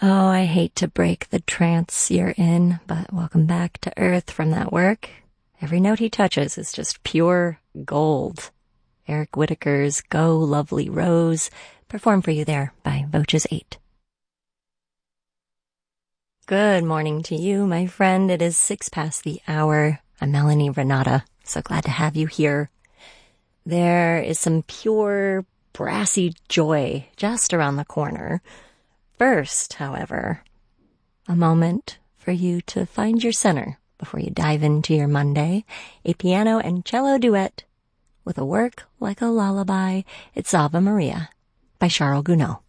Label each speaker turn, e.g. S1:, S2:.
S1: Oh, I hate to break the trance you're in, but welcome back to Earth from that work. Every note he touches is just pure gold. Eric Whitacre's Go Lovely Rose, performed for you there by Voces 8. Good morning to you, my friend. It is 6 past the hour. I'm Melanie Renata. So glad to have you here. There is some pure, brassy joy just around the corner. First, however, a moment for you to find your center before you dive into your Monday. A piano and cello duet with a work like a lullaby. It's Ave Maria by Charles Gounod.